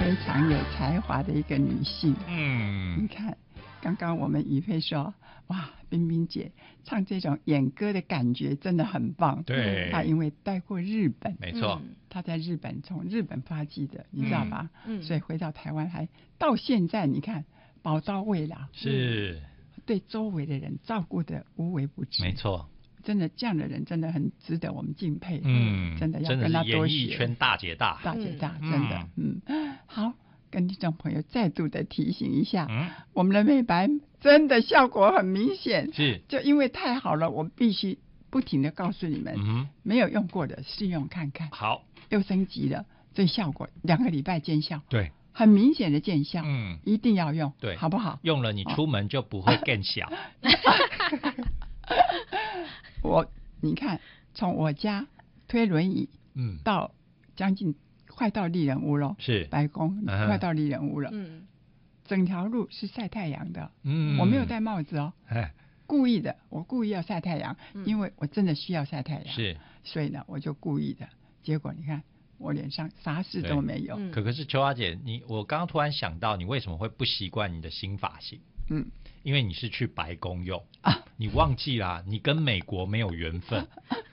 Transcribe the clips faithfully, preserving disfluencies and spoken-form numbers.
非常有才华的一个女性。 嗯， 你看，刚刚我们宇飞说，哇，冰冰姐唱这种演歌的感觉真的很棒。 对， 她因为待过日本， 没错， 她在日本从日本发迹的，你知道吧？ 嗯， 所以回到台湾还到现在，你看宝刀未老， 是对周围的人照顾的无微不至。 没错。 真的这样的人真的很值得我们敬佩。 嗯， 真的要跟他多学。 演艺圈大姐大， 大姐大，真的，嗯，嗯好，跟听众朋友再度的提醒一下，嗯，我们的美白真的效果很明显， 是， 就因为太好了，我必须不停的告诉你们，嗯，没有用过的试用看看， 好， 又升级了，这效果两个礼拜见效， 对。 很明显的见效， 嗯， 一定要用， 对， 好不好？ 用了你出门就不会更小。 我你看，从我家推轮椅， 嗯，到将近快到丽人屋了， 是白宫、uh-huh. 快到丽人屋了， 嗯， 整条路是晒太阳的， 嗯， 我没有戴帽子哦，故意的，我故意要晒太阳，嗯，因为我真的需要晒太阳， 是， 所以呢，我就故意的，结果你看。我脸上啥事都没有。 可可是秋花姐，你我刚刚突然想到，你为什么会不习惯你的新发型？嗯，因为你是去白宫用啊，你忘记啦，你跟美国没有缘分。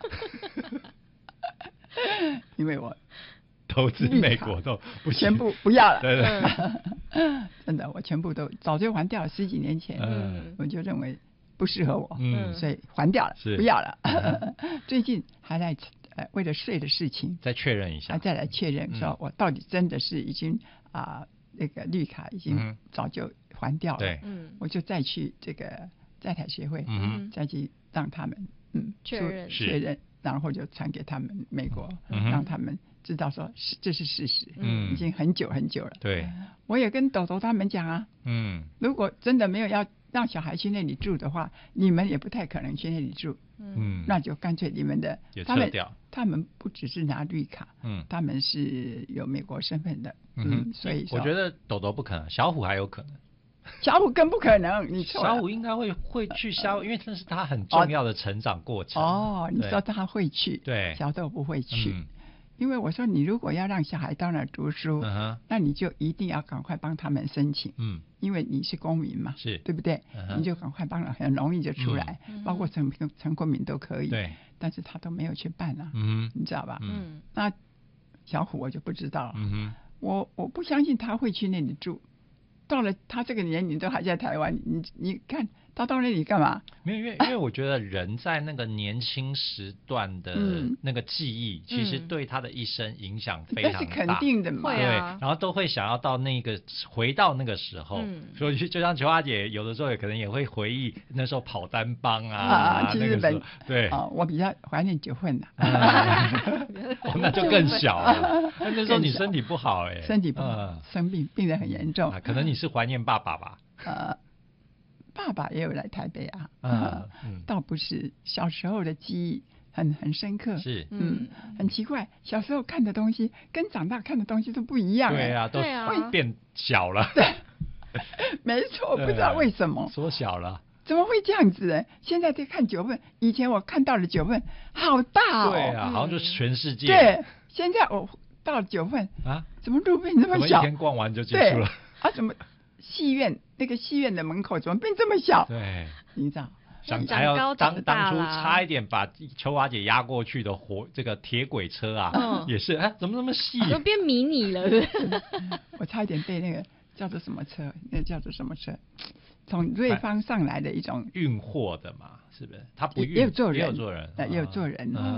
因为我投资美国都不全部不要了。 对对， 真的，我全部都早就还掉了，十几年前，嗯，我就认为不适合我，嗯，所以还掉了，不要了。嗯，最近还在。为了税的事情， 再确认一下， 再来确认说我到底真的是已经啊、呃、那个绿卡已经早就还掉了， 对、 嗯，我就再去这个在台协会，嗯，再去让他们嗯确认确认，然后就传给他们美国，嗯、让他们知道说这是事实，嗯，已经很久很久了。 对， 我也跟豆豆他们讲啊，嗯，如果真的没有要让小孩去那里住的话，你们也不太可能去那里住。嗯，那就干脆你们的他们他们不只是拿绿卡，嗯，他们是有美国身份的，嗯，嗯所以我觉得豆豆不可能，小虎还有可能， 小虎更不可能，你错了， 小虎应该会会去消，因为这是他很重要的成长过程。 哦，你说他会去， 对， 小豆不会去。嗯，因为我说你如果要让小孩到那儿读书，嗯，那你就一定要赶快帮他们申请，嗯，因为你是公民嘛， 是对不对？嗯，你就赶快帮了，很容易就出来，嗯，包括陈陈国民都可以， 对， 但是他都没有去办啊， 嗯， 你知道吧？ 嗯， 那小虎我就不知道了， 嗯哼， 我我不相信他会去那里住，到了他这个年龄都还在台湾，你你看。他到那里干嘛？ 没有，因为因为我觉得人在那个年轻时段的那个记忆，嗯，其实对他的一生影响非常大， 这是肯定的嘛。 对，啊，然后都会想要到那个回到那个时候，嗯，所以就像球花姐有的时候也可能也会回忆那时候跑单帮啊， 啊去日本， 对， 啊，我比较怀念九份的， 哦，那就更小了。那那时候你身体不好哎， 身体不好，生病病得很严重， 可能你是怀念爸爸吧？ 呃。爸爸也有来台北啊，嗯嗯，倒不是小时候的记忆很很深刻， 是， 嗯，很奇怪，小时候看的东西跟长大看的东西都不一样， 对啊，都会变小了， 对，没错，不知道为什么缩小了， 怎么会这样子呢？现在在看九份，以前我看到了九份好大哦， 对啊，好像就是全世界， 对，现在我到了九份啊，怎么路变这么小？ 一天逛完就结束了， 啊，怎么？戏院那个戏院的门口怎么变这么小？ 对， 你知道， 想还要当当初差一点把秋华姐压过去的火这个铁轨车啊，嗯，也是哎，怎么那么细？ 都变迷你了。 我差一点被那个叫做什么车，那叫做什么车？从瑞芳上来的一种运货的嘛，是不是？他不运也有坐人， 也有坐人， 也有坐人，